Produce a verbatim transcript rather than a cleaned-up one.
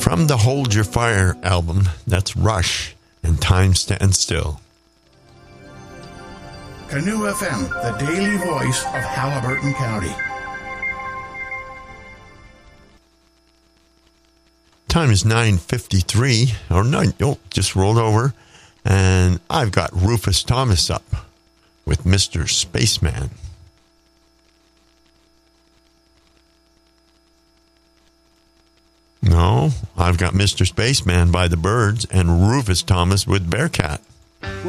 From the Hold Your Fire album, that's Rush and Time Stands Still. Canoe F M, the daily voice of Haliburton County. Time is nine fifty-three, or nine, oh, just rolled over, and I've got Rufus Thomas up with Mister Spaceman. No, I've got Mister Spaceman by the Byrds and Rufus Thomas with Bearcat.